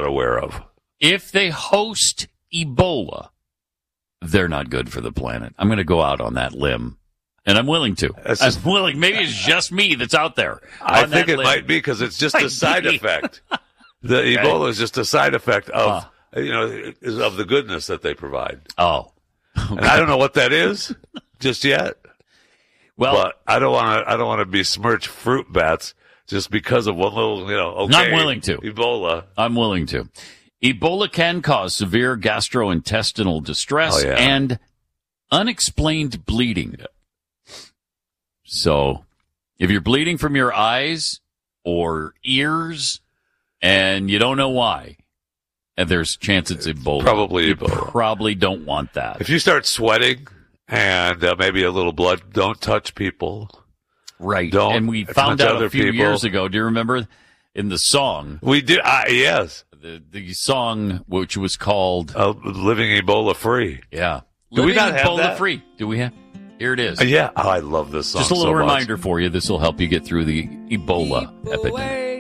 aware of. If they host Ebola, they're not good for the planet. I'm going to go out on that limb, and I'm willing to. I'm willing. Maybe it's just me that's out there. I think it might be because it's just a side effect. The Ebola is just a side effect of of the goodness that they provide. Oh, okay. And I don't know what that is just yet. Well, but I don't want to besmirch fruit bats just because of one little, okay. I'm willing to. Ebola. I'm willing to. Ebola can cause severe gastrointestinal distress and unexplained bleeding. So, if you're bleeding from your eyes or ears and you don't know why, and there's chance it's Ebola. Probably you Ebola. Probably don't want that. If you start sweating and maybe a little blood, don't touch people. Right. Don't. And we found out a few years ago. Do you remember in the song? We did. Yes. The song, which was called Living Ebola Free. Yeah. Do we not have Ebola that? Free. Do we have? Here it is. Yeah. Oh, I love this song. Just a little so reminder much. for you. This will help you get through the Ebola epidemic.